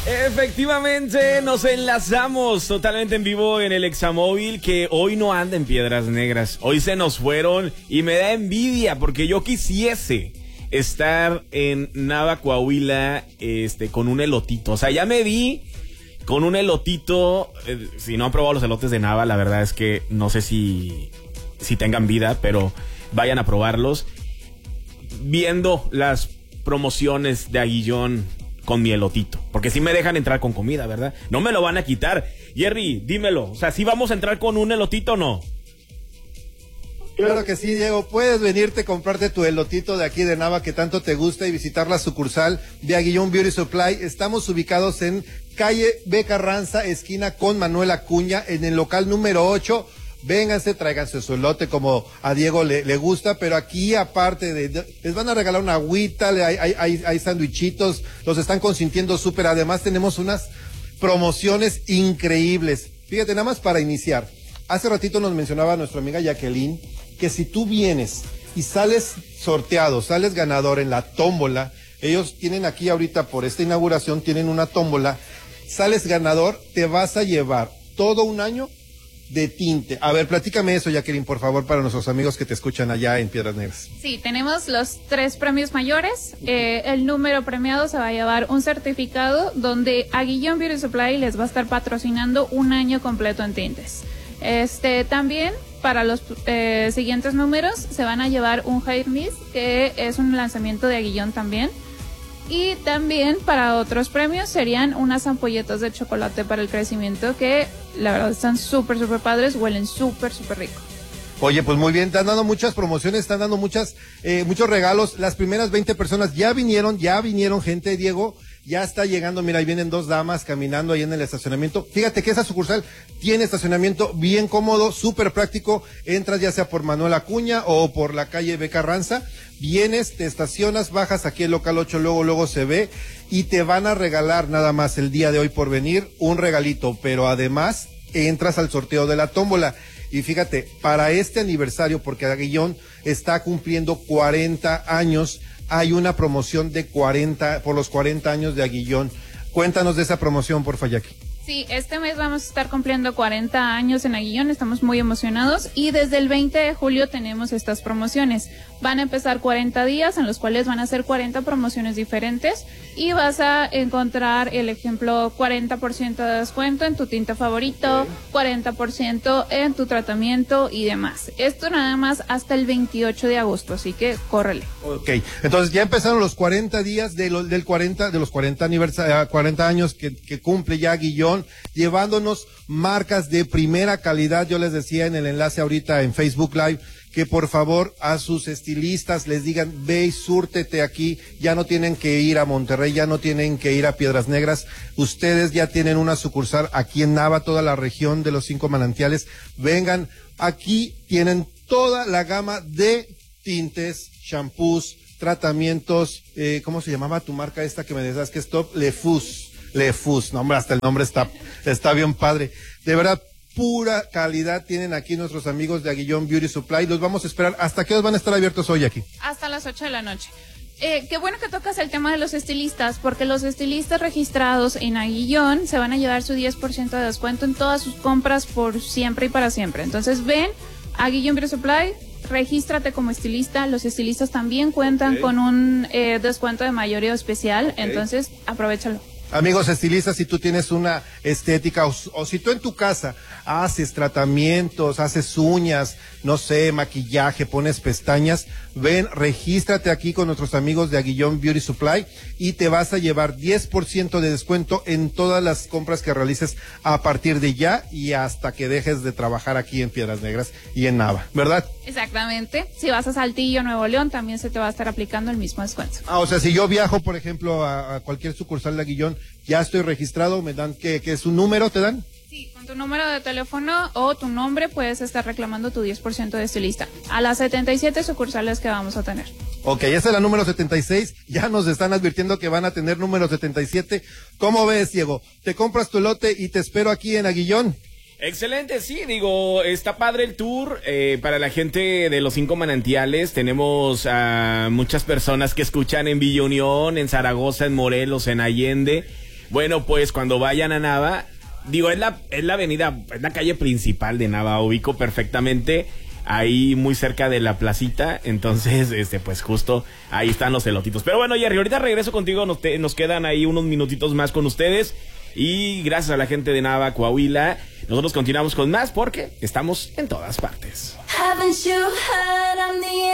Efectivamente, nos enlazamos totalmente en vivo en el Examóvil, que hoy no anda en Piedras Negras. Hoy se nos fueron y me da envidia porque yo quisiese estar en Nava, Coahuila, con un elotito. O sea, ya me vi con un elotito. Si no han probado los elotes de Nava, la verdad es que no sé si tengan vida, pero vayan a probarlos. Viendo las promociones de Aguillón con mi elotito, porque sí me dejan entrar con comida, ¿verdad? No me lo van a quitar. Jerry, dímelo, o sea, ¿sí vamos a entrar con un elotito o no? Claro que sí, Diego, puedes venirte a comprarte tu elotito de aquí de Nava que tanto te gusta y visitar la sucursal de Aguillón Beauty Supply. Estamos ubicados en calle B. Carranza, esquina con Manuel Acuña, en el local número 8. Vénganse, tráiganse su elote como a Diego le gusta, pero aquí aparte les van a regalar una agüita, hay sandwichitos, los están consintiendo súper. Además tenemos unas promociones increíbles. Fíjate, nada más para iniciar. Hace ratito nos mencionaba nuestra amiga Jacqueline que si tú vienes y sales sorteado, sales ganador en la tómbola, ellos tienen aquí ahorita por esta inauguración, tienen una tómbola, sales ganador, te vas a llevar todo un año de tinte. A ver, platícame eso, Jacqueline, por favor, para nuestros amigos que te escuchan allá en Piedras Negras. Sí, tenemos los 3 premios mayores. El número premiado se va a llevar un certificado donde Aguillón Beauty Supply les va a estar patrocinando un año completo en tintes. También para los siguientes números se van a llevar un Hair Mist, que es un lanzamiento de Aguillón también. Y también para otros premios serían unas ampolletas de chocolate para el crecimiento que la verdad están súper padres, huelen súper rico. Oye, pues muy bien, están dando muchas promociones, están dando muchos regalos. Las primeras 20 personas ya vinieron gente, Diego, ya está llegando. Mira, ahí vienen 2 damas caminando ahí en el estacionamiento. Fíjate que esa sucursal tiene estacionamiento bien cómodo, súper práctico. Entras ya sea por Manuel Acuña o por la calle B. Carranza. Vienes, te estacionas, bajas aquí el local 8, luego se ve y te van a regalar nada más el día de hoy por venir un regalito, pero además entras al sorteo de la tómbola. Y fíjate, para este aniversario, porque Aguillón está cumpliendo 40 años, hay una promoción de por los 40 años de Aguillón. Cuéntanos de esa promoción, por favor, Jackie. Sí, este mes vamos a estar cumpliendo 40 años en Aguillón, estamos muy emocionados y desde el 20 de julio tenemos estas promociones. Van a empezar 40 días en los cuales van a ser 40 promociones diferentes y vas a encontrar el ejemplo 40% de descuento en tu tinte favorito, 40% en tu tratamiento y demás. Esto nada más hasta el 28 de agosto, así que córrele. Ok, entonces ya empezaron los 40 días de los 40 años que cumple ya Aguillón, llevándonos marcas de primera calidad. Yo les decía en el enlace ahorita en Facebook Live que por favor a sus estilistas les digan, ve y súrtete aquí, ya no tienen que ir a Monterrey, ya no tienen que ir a Piedras Negras, ustedes ya tienen una sucursal aquí en Nava, toda la región de los 5 manantiales, vengan, aquí tienen toda la gama de tintes, shampoos, tratamientos, ¿cómo se llamaba tu marca esta que me decías que es top? Lefus, no, hombre, hasta el nombre está bien padre, de verdad. Pura calidad tienen aquí nuestros amigos de Aguillón Beauty Supply. Los vamos a esperar. ¿Hasta qué horas van a estar abiertos hoy aquí? Hasta las 8 de la noche. Qué bueno que tocas el tema de los estilistas, porque los estilistas registrados en Aguillón se van a llevar su 10% de descuento en todas sus compras por siempre y para siempre. Entonces ven, Aguillón Beauty Supply, regístrate como estilista. Los estilistas también cuentan con un descuento de mayoreo especial, entonces aprovéchalo. Amigos estilistas, si tú tienes una estética o si tú en tu casa haces tratamientos, haces uñas, no sé, maquillaje, pones pestañas, ven, regístrate aquí con nuestros amigos de Aguillón Beauty Supply y te vas a llevar 10% de descuento en todas las compras que realices a partir de ya y hasta que dejes de trabajar aquí en Piedras Negras y en Nava, ¿verdad? Exactamente. Si vas a Saltillo, Nuevo León, también se te va a estar aplicando el mismo descuento. O sea, si yo viajo, por ejemplo, a cualquier sucursal de Aguillón, ya estoy registrado, me dan que es un número, ¿te dan? Sí, con tu número de teléfono o tu nombre puedes estar reclamando tu 10% de estilista a las 77 sucursales que vamos a tener. Ok, esa es la número 76, ya nos están advirtiendo que van a tener número 77. ¿Cómo ves, Diego? ¿Te compras tu lote y te espero aquí en Aguillón? Excelente, sí, digo, está padre el tour, para la gente de los 5 manantiales, tenemos a muchas personas que escuchan en Villa Unión, en Zaragoza, en Morelos, en Allende, Bueno, pues cuando vayan a Nava, digo, es la avenida, es la calle principal de Nava, ubico perfectamente, ahí muy cerca de la placita, entonces, pues justo ahí están los elotitos. Pero bueno, Jerry, ahorita regreso contigo, nos quedan ahí unos minutitos más con ustedes, y gracias a la gente de Nava, Coahuila, nosotros continuamos con más porque estamos en todas partes. Haven't you heard I'm the